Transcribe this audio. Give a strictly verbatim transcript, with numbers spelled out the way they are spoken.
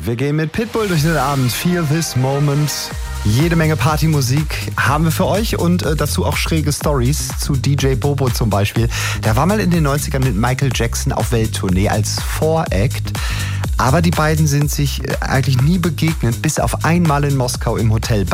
Wir gehen mit Pitbull durch den Abend. Feel this moment. Jede Menge Partymusik haben wir für euch und äh, dazu auch schräge Stories zu D J Bobo zum Beispiel. Der war mal in den neunzigern mit Michael Jackson auf Welttournee als Voract. Aber die beiden sind sich eigentlich nie begegnet, bis auf einmal in Moskau im Hotel